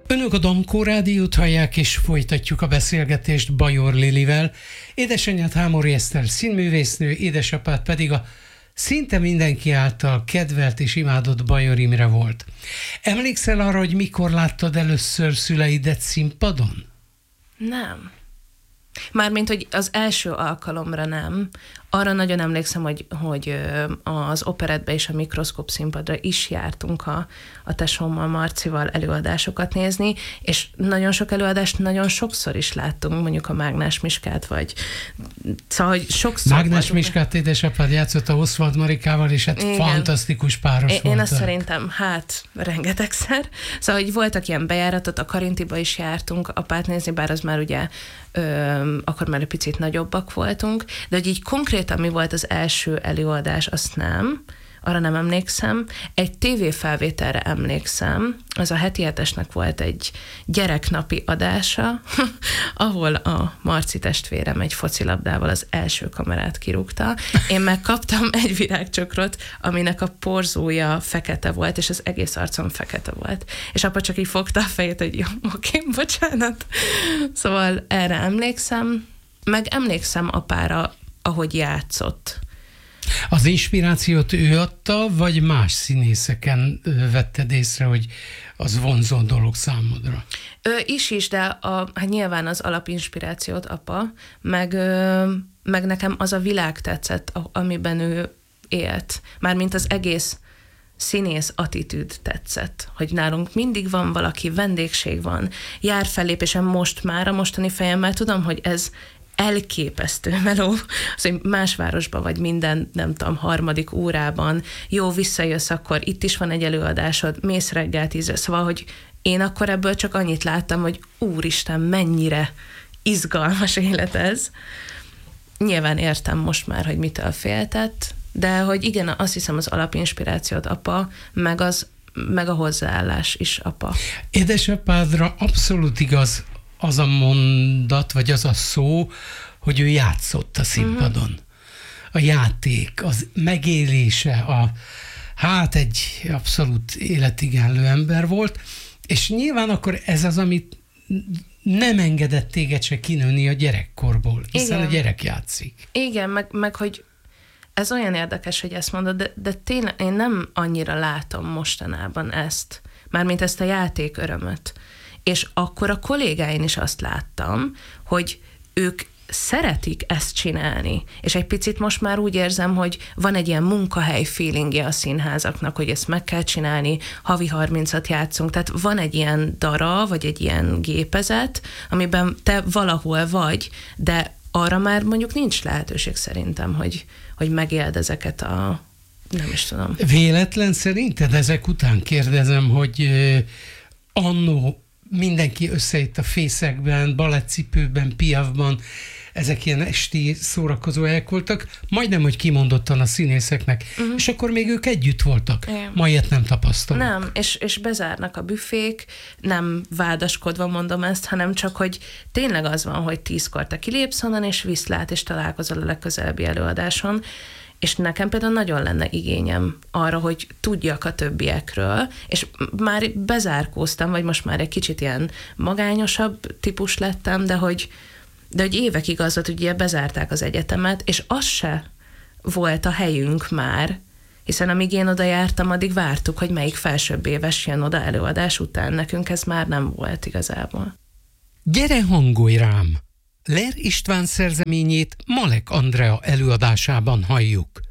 Önök a Dankó Rádiót hallják, és folytatjuk a beszélgetést Bajor Lilivel. Édesanyját Hámori Eszter színművésznő, édesapát pedig a szinte mindenki által kedvelt és imádott Bajor Imre volt. Emlékszel arra, hogy mikor láttad először szüleidet színpadon? Nem. Mármint, hogy az első alkalomra nem. Arra nagyon emlékszem, hogy az operettbe és a Mikroszkóp színpadra is jártunk a tesómmal, Marcival előadásokat nézni, és nagyon sok előadást nagyon sokszor is láttunk, mondjuk a Mágnás Miskát, vagy szóval, hogy sokszor... Mágnás Miskát édesapád játszott a Oswald Marikával, és hát igen, fantasztikus páros volt. Én azt szerintem, rengetegszer. Szóval, hogy voltak ilyen bejáratot, a Karintiba is jártunk apát nézni, bár az már ugye akkor már egy picit nagyobbak voltunk, de hogy így konkrétan mi volt az első előadás, azt nem, arra nem emlékszem. Egy tévéfelvételre emlékszem, az a Heti Hetesnek volt egy gyereknapi adása, ahol a Marci testvérem egy focilabdával az első kamerát kirúgta. Én megkaptam egy virágcsokrot, aminek a porzója fekete volt, és az egész arcom fekete volt. És apa csak így fogta a fejét, hogy jó, oké, bocsánat. Szóval erre emlékszem, meg emlékszem apára, ahogy játszott. Az inspirációt ő adta, vagy más színészeken vetted észre, hogy az vonzó dolog számodra? Is, de hát nyilván az alapinspirációt apa, meg nekem az a világ tetszett, amiben ő élt. Mármint az egész színész attitűd tetszett, hogy nálunk mindig van valaki, vendégség van, jár fellépésen most már a mostani fejemmel, tudom, hogy ez elképesztő meló, az, hogy más városban vagy minden, nem tudom, harmadik órában, jó, visszajössz, akkor itt is van egy előadásod, mész reggel 10-re, szóval, hogy én akkor ebből csak annyit láttam, hogy úristen, mennyire izgalmas élet ez. Nyilván értem most már, hogy mitől féltett, de hogy igen, azt hiszem az alapinspirációt apa, meg a hozzáállás is apa. Édesapádra abszolút igaz az a mondat, vagy az a szó, hogy ő játszott a színpadon. A játék, az megélése, egy abszolút életigenlő ember volt, és nyilván akkor ez az, amit nem engedett téged se kinőni a gyerekkorból, hiszen igen, a gyerek játszik. Igen, meg hogy ez olyan érdekes, hogy ezt mondod, de tényleg én nem annyira látom mostanában ezt, mármint ezt a játék örömöt. És akkor a kollégáin is azt láttam, hogy ők szeretik ezt csinálni. És egy picit most már úgy érzem, hogy van egy ilyen munkahely feelingje a színházaknak, hogy ezt meg kell csinálni, havi 30-at játszunk. Tehát van egy ilyen dara, vagy egy ilyen gépezet, amiben te valahol vagy, de arra már mondjuk nincs lehetőség szerintem, hogy megéld ezeket nem is tudom. Véletlen szerinted ezek után kérdezem, hogy annó mindenki összejött a fészekben, balettcipőben, piavban, ezek ilyen esti szórakozó helyek voltak, majdnem, hogy kimondottan a színészeknek, és akkor még ők együtt voltak. Igen. Ma ilyet nem tapasztalok. Nem, és bezárnak a büfék, nem vádaskodva mondom ezt, hanem csak, hogy tényleg az van, hogy 10-kor te kilépsz onnan, és viszlát, és találkozol a legközelebbi előadáson, és nekem például nagyon lenne igényem arra, hogy tudjak a többiekről, és már bezárkóztam, vagy most már egy kicsit ilyen magányosabb típus lettem, de hogy évekig az volt, hogy ugye bezárták az egyetemet, és az se volt a helyünk már, hiszen amíg én oda jártam, addig vártuk, hogy melyik felsőbb éves jön oda előadás után. Nekünk ez már nem volt igazából. Gyere, hangolj rám! Ler István szerzeményét Malek Andrea előadásában halljuk.